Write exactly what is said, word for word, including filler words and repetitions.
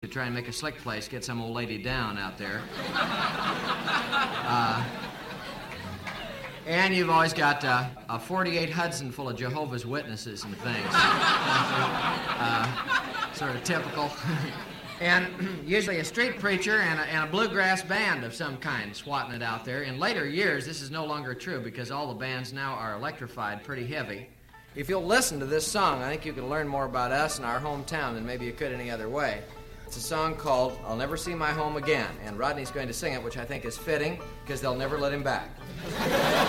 try and make a slick place, get some old lady down out there. Uh, and you've always got uh, a forty-eight Hudson full of Jehovah's Witnesses and things. uh, sort of typical. And usually a street preacher and a, and a bluegrass band of some kind swatting it out there. In later years, this is no longer true because all the bands now are electrified pretty heavy. If you'll listen to this song, I think you can learn more about us and our hometown than maybe you could any other way. It's a song called I'll Never See My Home Again, and Rodney's going to sing it, which I think is fitting because they'll never let him back.